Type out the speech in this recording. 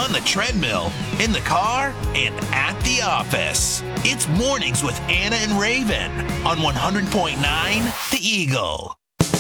on the treadmill, in the car, and at the office. It's Mornings with Anna and Raven on 100.9 The Eagle.